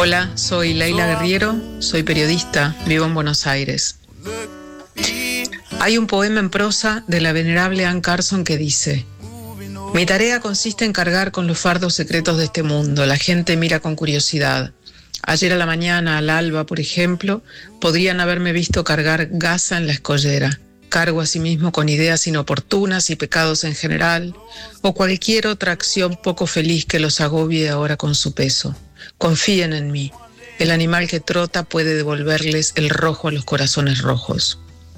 Hola, soy Leila Guerriero, soy periodista, vivo en Buenos Aires. Hay un poema en prosa de la venerable Anne Carson que dice: mi tarea consiste en cargar con los fardos secretos de este mundo. La gente mira con curiosidad. Ayer a la mañana, al alba, por ejemplo, podrían haberme visto cargar gasa en la escollera. Cargo asimismo con ideas inoportunas y pecados en general, o cualquier otra acción poco feliz que los agobie ahora con su peso. Confíen en mí. El animal que trota puede devolverles el rojo a los corazones rojos.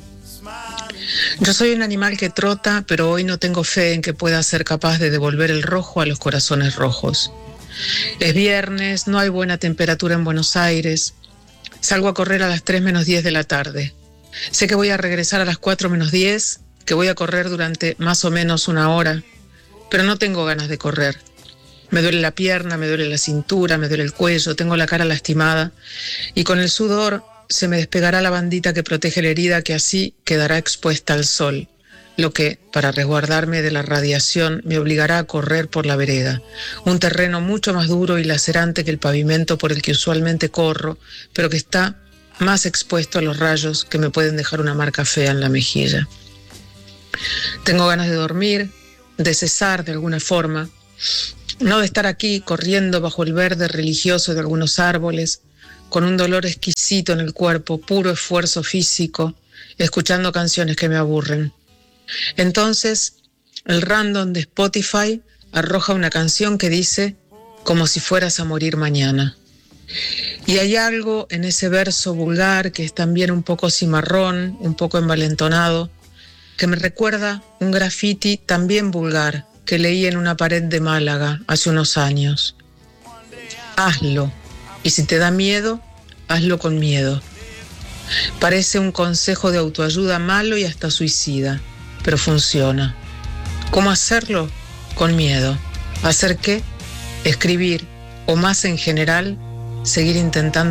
Yo soy un animal que trota, pero hoy no tengo fe en que pueda ser capaz de devolver el rojo a los corazones rojos. Es viernes, no hay buena temperatura en Buenos Aires. Salgo a correr a las 3 menos 10 de la tarde. Sé que voy a regresar a las 4 menos 10, que voy a correr durante más o menos una hora, pero no tengo ganas de correr. Me duele la pierna, me duele la cintura, me duele el cuello, tengo la cara lastimada y con el sudor se me despegará la bandita que protege la herida, que así quedará expuesta al sol, lo que, para resguardarme de la radiación, me obligará a correr por la vereda, un terreno mucho más duro y lacerante que el pavimento por el que usualmente corro, pero que está más expuesto a los rayos que me pueden dejar una marca fea en la mejilla. Tengo ganas de dormir, de cesar de alguna forma, no de estar aquí corriendo bajo el verde religioso de algunos árboles, con un dolor exquisito en el cuerpo, puro esfuerzo físico, escuchando canciones que me aburren. Entonces, el random de Spotify arroja una canción que dice: como si fueras a morir mañana. Y hay algo en ese verso vulgar, que es también un poco cimarrón, un poco envalentonado, que me recuerda un graffiti también vulgar que leí en una pared de Málaga hace unos años. Hazlo, y si te da miedo, hazlo con miedo. Parece un consejo de autoayuda malo y hasta suicida, pero funciona. ¿Cómo hacerlo? Con miedo. ¿Hacer qué? Escribir, o más en general, seguir intentando